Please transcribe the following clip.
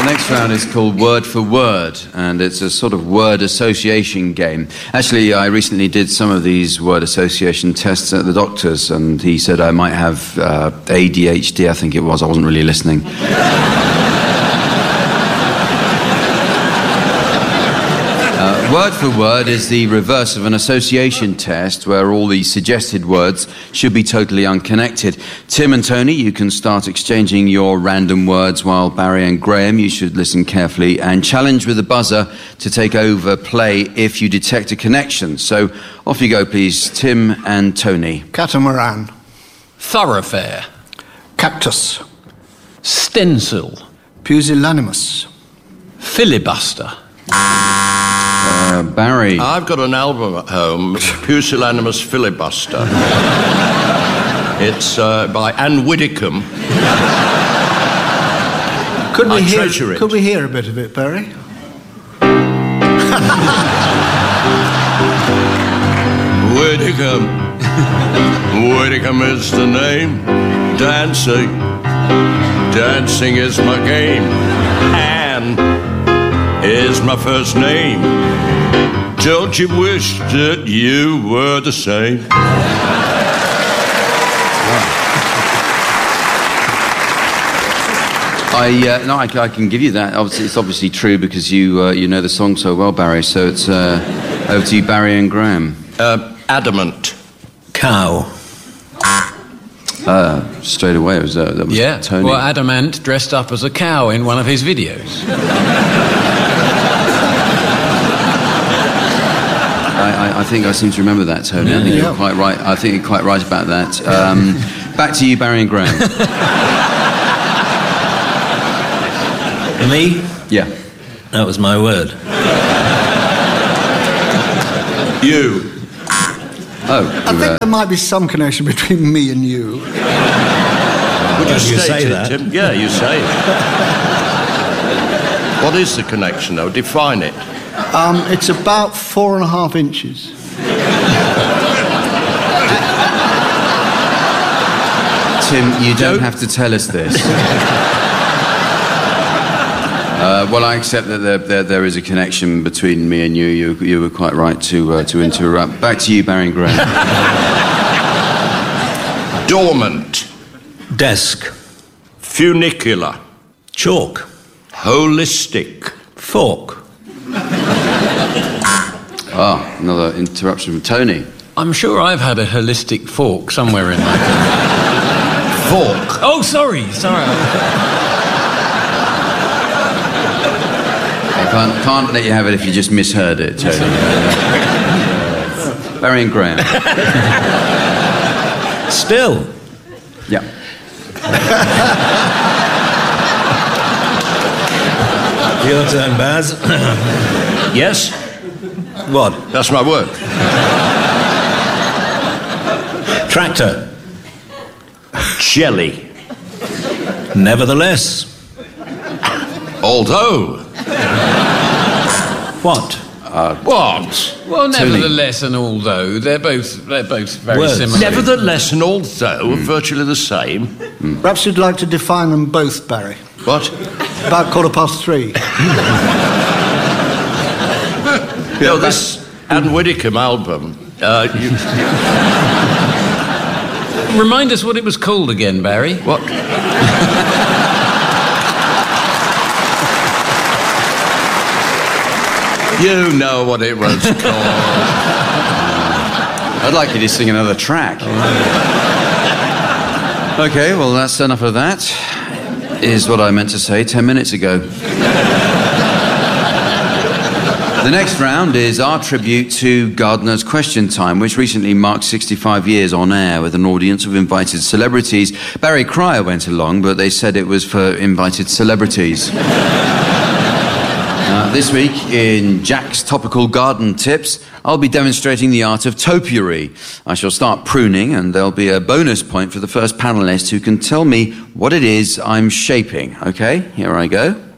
The next round is called Word for Word, and it's a sort of word association game. Actually, I recently did some of these word association tests at the doctor's, and he said I might have ADHD, I think it was. I wasn't really listening. Word for Word is the reverse of an association test where all the suggested words should be totally unconnected. Tim and Tony, you can start exchanging your random words, while Barry and Graham, you should listen carefully and challenge with the buzzer to take over play if you detect a connection. So off you go, please, Tim and Tony. Catamaran. Thoroughfare. Cactus. Stencil. Pusillanimous. Filibuster. Barry. I've got an album at home, Pusillanimous Filibuster. It's by Anne Widdecombe. Could we hear a bit of it, Barry? Widdecombe. Widdecombe is the name. Dancing. Dancing is my game. Anne is my first name. Don't you wish that you were the same? I can give you that. Obviously, it's obviously true because you know the song so well, Barry. So it's over to you, Barry and Graham. Adamant. Cow. Straight away, that was Tony. Well, Adamant dressed up as a cow in one of his videos. I think I seem to remember that, Tony. I think you're quite right. I think you're quite right about that. Back to you, Barry and Graham. Me? Yeah. That was my word. You. Oh. I think there might be some connection between me and you. Would you say it, that? Tim? Yeah, you say it. What is the connection, though? Define it. It's about 4.5 inches. Tim, you don't have to tell us this. Well, I accept that there is a connection between me and you. You were quite right to interrupt. Back to you, Barry and Graham. Dormant. Desk. Funicular. Chalk. Holistic. Fork. Another interruption from Tony. I'm sure I've had a holistic fork somewhere in my Fork. Oh, sorry. I can't let you have it if you just misheard it, Tony. Barry and Graham. Still. Yeah. Your turn, Baz. Yes? What? That's my word. Tractor. Jelly. Nevertheless. Although. What? What? Well, nevertheless and although, they're both very Words. similar. Nevertheless and although, virtually the same. Perhaps you'd like to define them both, Barry. What? About 3:15. No, this Anne Widdecombe album, Remind us what it was called again, Barry. What? You know what it was called. I'd like you to sing another track. Okay, well, that's enough of that. Is what I meant to say 10 minutes ago. The next round is our tribute to Gardener's Question Time, which recently marked 65 years on air with an audience of invited celebrities. Barry Cryer went along, but they said it was for invited celebrities. This week, in Jack's Topical Garden Tips, I'll be demonstrating the art of topiary. I shall start pruning, and there'll be a bonus point for the first panellist who can tell me what it is I'm shaping. OK, here I go.